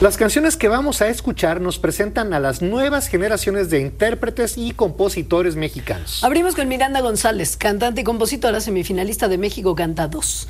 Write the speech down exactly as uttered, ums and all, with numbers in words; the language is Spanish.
Las canciones que vamos a escuchar nos presentan a las nuevas generaciones de intérpretes y compositores mexicanos. Abrimos con Miranda González, cantante y compositora semifinalista de México Canta dos.